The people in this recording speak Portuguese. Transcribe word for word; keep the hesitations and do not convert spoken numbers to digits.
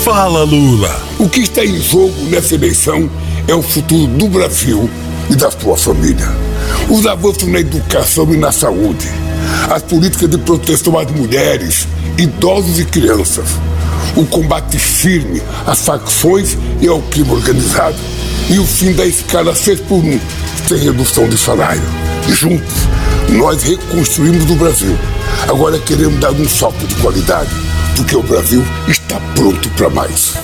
Fala, Lula. O que está em jogo nessa eleição é o futuro do Brasil e da sua família. Os avanços na educação e na saúde, as políticas de proteção às mulheres, idosos e crianças, o combate firme às facções e ao crime organizado e o fim da escala seis por um, sem redução de salário. Juntos, nós reconstruímos o Brasil. Agora queremos dar um salto de qualidade, porque o Brasil está pronto para mais.